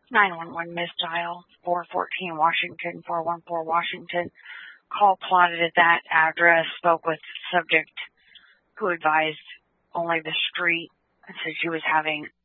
911 misdial, 414 Washington, 414 Washington. Call plotted at that address, spoke with subject who advised only the street and said she was having